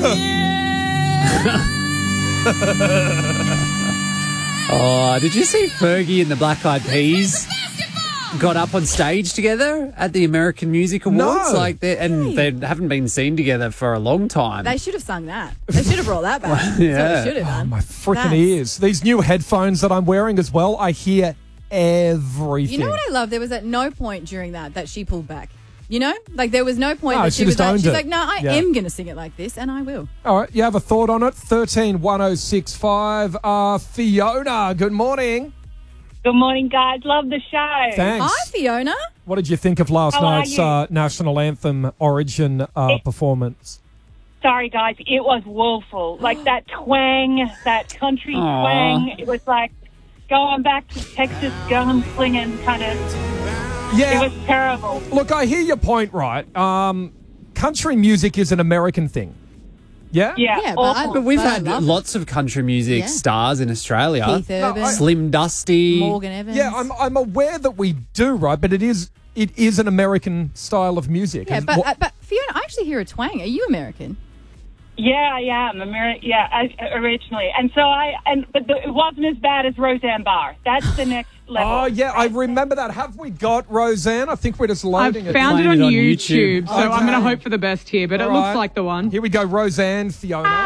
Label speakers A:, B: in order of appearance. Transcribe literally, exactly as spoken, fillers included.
A: Oh, did you see Fergie and the Black Eyed Peas got up on stage together at the American Music Awards?
B: No.
A: Like, they and they haven't been seen together for a long time.
C: They should have sung that. They should have brought that back. That's
A: Yeah.
C: what they should have
B: Oh,
C: done.
B: my freaking
C: That's-
B: ears. These new headphones that I'm wearing as well, I hear everything.
C: You know what I love? There was at no point during that that she pulled back. You know? Like, there was no point
B: No,
C: that
B: she
C: she was
B: just
C: like,
B: owned
C: she's
B: it.
C: like, no, I
B: Yeah.
C: am going to sing it like this, and I will.
B: All right, you have a thought on it? thirteen one oh six five. Uh, Fiona, good morning.
D: Good morning, guys. Love the show.
B: Thanks.
C: Hi, Fiona.
B: What did you think of last
D: How are
B: night's
D: you?
B: uh, national anthem origin uh,
D: It-
B: performance?
D: Sorry, guys. It was woeful. Like that twang, that country
A: Aw.
D: twang. It was like going back to Texas gunslinging kind of.
B: Yeah.
D: It was terrible.
B: Look, I hear your point, right? Um, country music is an American thing. Yeah?
D: Yeah,
C: Yeah, but
D: awful.
C: I-
A: But we've
C: But I
A: had
C: love it.
A: lots of country music
C: Yeah.
A: stars in Australia.
C: Keith Urban,
B: I-
A: Slim Dusty.
C: Morgan Evans.
B: Yeah, I'm, I'm aware that we do, right? But it is it is an American style of music.
C: Yeah,
B: And
C: but,
B: what-
C: uh, but Fiona, I actually hear a twang. Are you American?
D: Yeah, I am. Ameri- yeah, I, originally, and so I and but the, it wasn't as bad as Roseanne Barr. That's the next level.
B: Oh, yeah, I remember that. Have we got Roseanne? I think we're just loading
E: I've
B: it.
E: found it
A: Playing
E: on,
A: it on
E: YouTube,
A: YouTube.
E: so I'm
B: Okay.
E: going to hope for the best here, but
B: All
E: it looks
B: right.
E: like the one.
B: Here we go, Roseanne, Fiona.